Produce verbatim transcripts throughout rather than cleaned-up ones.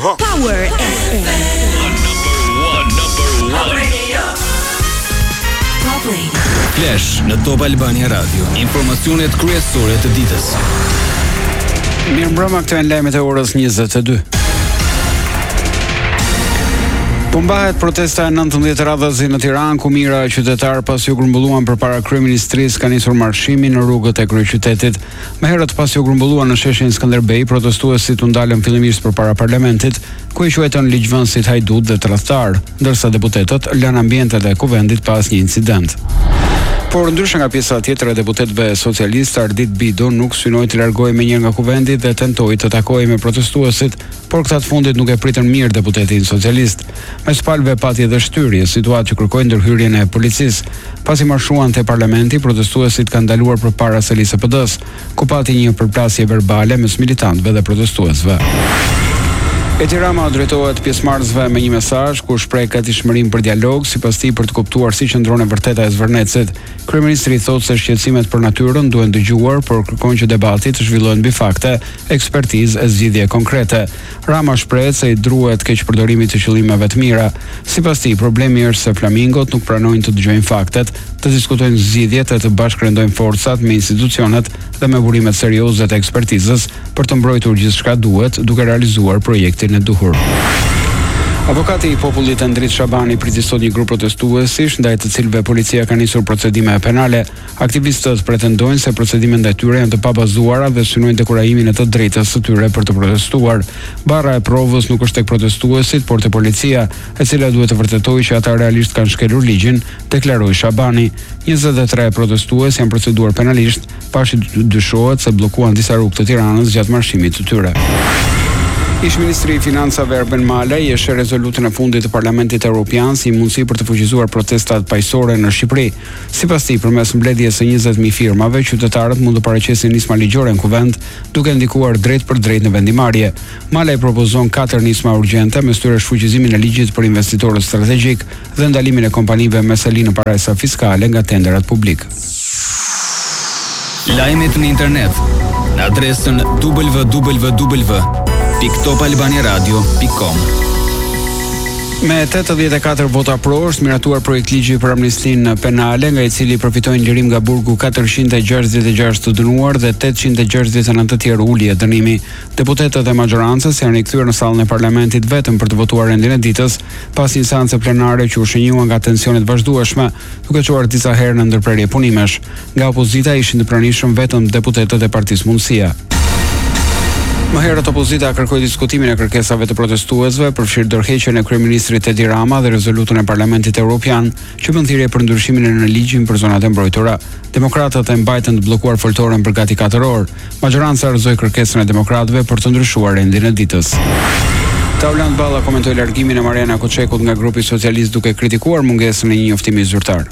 Power F M. Number one, number one. Top Radio. Flash në Top Albania Radio. Informacionet kryesore të ditës. Mirëmbrëma, këto janë lajmet e orës njëzet e dy. Përmbahet protesta e nëntëmbëdhjetë radhazi në Tiranë, ku mijëra qytetar pasi u grumbulluan përpara kryeministrisë kanë nisur marshimin në rrugët e kryeqytetit. Më herët pasi u grumbulluan në sheshin Skënderbej, protestuesit u ndalën fillimisht përpara parlamentit, ku i quajtën ligjvënësit hajdut dhe tradhtar, ndërsa deputetët lanë ambientet e kuvendit pas një incident. Por ndryshe nga pjesa tjetër e deputetëve socialistë, Ardit Bido nuk synoi të largohej menjëherë nga kuvendi dhe tentoi të takojë me protestuesit, por këta të fundit nuk e pritën mirë deputetin socialist. Mes palëve pati edhe shtyrje, situatë që kërkoi ndërhyrjen e policisë. Pasi marshuan te parlamenti, protestuesit kanë ndaluar përpara selisë së P D-s, ku pati një përplasje verbale mes militantëve dhe protestuesve. Edi Rama drejtohet pjesëmarrësve me një mesazh ku shpreh gatishmërinë për dialog, sipas tij për të kuptuar si qëndron e vërteta e Zvërnecit. Kryeministri thotë se shqetësimet për natyrën duhen dëgjuar, por kërkon që debati të zhvillohet mbi fakte, ekspertizë e zgjidhje konkrete. Rama shpreh se i druhet keqpërdorimit të qëllimeve të mira. Sipas tij, problemi është se flamingot nuk pranojnë të dëgjojnë faktet, të diskutojnë zgjidhjet e të bashkërendojnë forcat me institucionet dhe me burimet serioze të ekspertizës për të mbrojtur gjithçka duhet, duke realizuar projektin e duhur. Avokati i popullit Endrit Shabani priti sot një grup protestuesish, ndaj të cilëve policia ka nisur procedime penale. Aktivistët pretendojnë se procedimet ndaj tyre janë të pabazuara dhe synojnë dekurajimin e të drejtës së tyre për të protestuar. Barra e provës nuk është tek protestuesit, por te policia, e cila duhet të vërtetojë që ata realisht kanë shkelur ligjin, deklaroi Shabani. njëzet e tre protestues janë proceduar penalisht, pasi dyshohet se bllokuan disa rrugë të Tiranës gjatë marshimit të tyre. Ish ministri i Financave Erben Malaj e sheh rezolutën e fundit të Parlamentit Evropian si mundësi për të fuqizuar protestat paqësore në Shqipëri. Sipas tij, përmes mbledhjes së njëzet mijë firmave, qytetarët mund të paraqesin nisma ligjore në kuvend, duke ndikuar drejt për drejt në vendimarrje. Malaj propozon katër nisma urgjente, mes tyre shfuqizimin e ligjit për investitorët strategjik dhe ndalimin e kompanive me sali në parajsa fiskale nga tenderat publik. Lajmet në internet në adresën w w w pikë top albania radio pikë com. Me tetëdhjetë e katër vota pro është miratuar projekt ligji për amnistinë penale, nga i cili përfitojnë lirim nga burgu katërqind e gjashtëdhjetë e gjashtë të dënuar dhe tetëqind e gjashtëdhjetë e nëntë të tjerë ulje dënimi. Deputetët e majorancës janë rikthyer në sallën e parlamentit vetëm për të votuar rendin e ditës, pas një seance plenare që u shënjua nga tensionet vazhdueshme, duke çuar disa herë në ndërprerje punimesh. Nga opozita ishin të pranishëm vetëm deputetët e Partisë Mundësia. Më herët opozita kërkoi diskutimin e kërkesave të protestuesve, përfshirë dorëheqjen e kryeministrit Edi Rama dhe rezolutën e Parlamentit Evropian, që bën thirrje për ndryshimin në ligjin për zonat e mbrojtura. Demokratët e mbajtën të bllokuar foltoren për gati katër orë. Majoranca rrëzoi kërkesën e demokratëve për të ndryshuar rendin e ditës. Taulant Balla komentoi largimin e Mariana Koçekut nga grupi socialist duke kritikuar mungesën e një njoftimi zyrtar.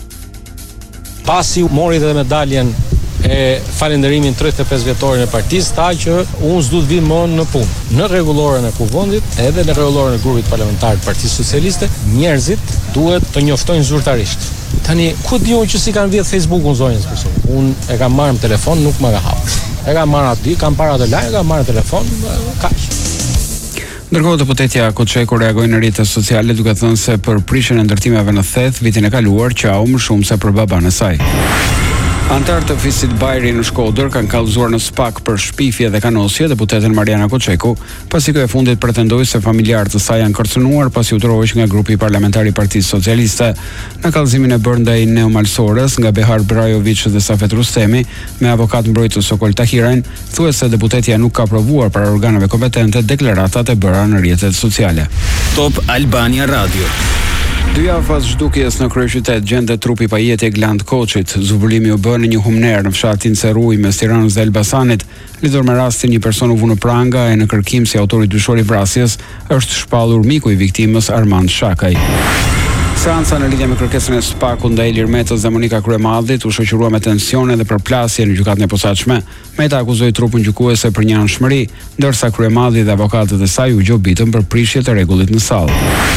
Pasi mori dhe medaljen e falenderimin tridhjetë e pesë vjetorin e partisë, tha që unë s'du të vi më në punë. Në rregulloren e kuvendit, edhe në rregulloren e grupit parlamentar të Partisë Socialiste, njerëzit duhet të njoftojnë zyrtarisht. Tani, ku diun që si kanë vjedh Facebookun zonjës për shkak. Unë e kam marrë në telefon, nuk më ka hapur. E kam marrë aty, kam para të lajë, e kam marrë në telefon, kaq. Ndërkohë deputetja Koçeku reagoi në rrjetet sociale duke thënë se për prishjen e ndërtimeve në Theth vitin e kaluar qau më shumë se për baban e saj. Antarë të fisit Bajri në Shkodër kanë kallëzuar në SPAK për shpifje dhe kanosje deputeten Mariana Koçeku, pasi kjo e fundit pretendoi se familjarët të saj janë kërcënuar pasi u troheq nga grupi parlamentar i Partisë Socialiste. Në kallëzimin e bërë ndaj Neo Malsores nga Behar Brajovic dhe Safet Rustemi, me avokat mbrojtës Sokol Tahirajn, thuhet se deputetja nuk ka provuar para organeve kompetente deklaratat e bëra në rrjetet sociale. Top Albania Radio. Dy javë pas zhdukjes në kryeqytet gjendet trupi pa jetë Egland Koçit. Zubulimi u bë në një humner në fshatin Ceruj mes Tiranës dhe Elbasanit. Lidhur me rastin, një person u vu në pranga e në kërkim si autori dyshor i vrasjes është shpallur miku i viktimës Armand Shakaj. Seanca në lidhje me kërkesën e SPAK-ut ndaj Ilir Metës dhe Monika Kryemadhit u shoqërua me tensione dhe përplasje në gjykatën e posaçme. Meta akuzoi trupin gjykuese për një anshmëri, ndërsa Kryemadhi dhe avokatët e saj u gjobitën për prishje të rregullit në sallë.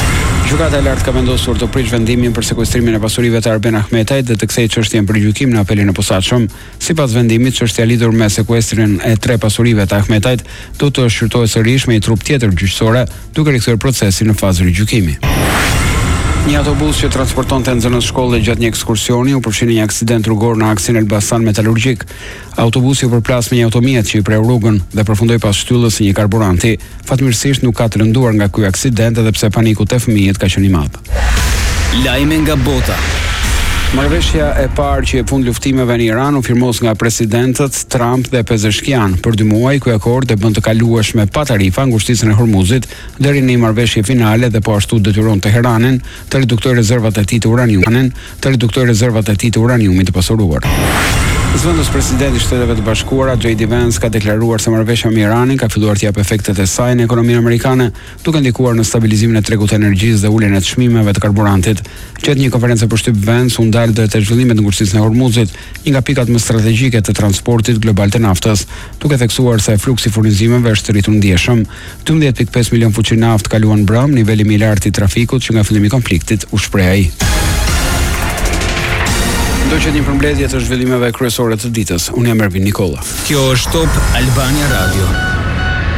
Gjykata e lartë ka vendosur të prish vendimin për sekuestrimin e pasurive të Arben Ahmetajt dhe të kthejë çështjen për gjykim në apelin e posaçëm. Sipas vendimit, çështja lidhur me sekuestrin e tre pasurive të Ahmetajt do të shqyrtohet sërish me një trup tjetër gjyqësore, duke rikthyer procesin në fazë rigjykimi. Një autobus që transportonte nxënës shkolle gjatë një ekskursioni u përfshi në një aksident rrugor në aksin Elbasan Metalurgjik. Autobusi u përplas me një automjet që i preu rrugën dhe përfundoi pas shtyllës së një karburanti. Fatmirësisht nuk ka të lënduar nga ky aksident edhe pse paniku te fëmijët ka qenë i madh. Lajme nga bota. Marrëveshja e parë që jep fund luftimeve në Iran u firmos nga presidentët Trump dhe Pezeshkian. Për dy muaj ky akord e bën të kalueshme pa tarifa ngushticën e Hormuzit deri në një marrëveshje finale dhe po ashtu detyron Teheranin të reduktojë rezervat e tij të uraniumit, të reduktojë rezervat e tij të uraniumit të pasuruar. Zëvendës presidenti i Shteteve të Bashkuara J D Vance ka deklaruar se marrëveshja me Iranin ka filluar të japë efektet e saj në ekonominë amerikane, duke ndikuar në stabilizimin e tregut të energjisë dhe uljen e çmimeve të karburantit. Gjatë një konferencë për shtyp Vance u ndal drejt zhvillimit në ngushticën e Hormuzit, një nga pikat më strategjike të transportit global të naftës, duke theksuar se fluksi i furnizimeve është rritur ndjeshëm. dymbëdhjetë pikë pesë milion fuqi naftë kaluan brëm, niveli më i lartë i trafikut që nga fillimi i konfliktit, u shpreh ai. Do që një përmbledhje të zhvillimeve kryesore të ditës. Unë jam Ervin Nikolla. Kjo është Top Albania Radio.